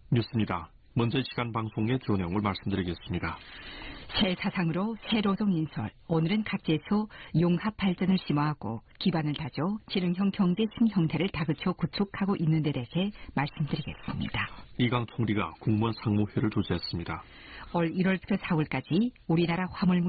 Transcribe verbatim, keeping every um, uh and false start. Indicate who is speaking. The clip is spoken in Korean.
Speaker 1: 뉴스입니다. 먼저 시간 방송의 주요 내용을 말씀드리겠습니다.
Speaker 2: 새 사상으로 새 노동 인설, 오늘은 각지에서 용합 발전을 심화하고 기반을 다져 지능형 경제 신형태를 다그쳐 구축하고 있는 데 대해 말씀드리겠습니다.
Speaker 1: 이강 총리가 국무원 상무회를 주재했습니다.
Speaker 2: 올 일월부터 사월까지 우리나라 화물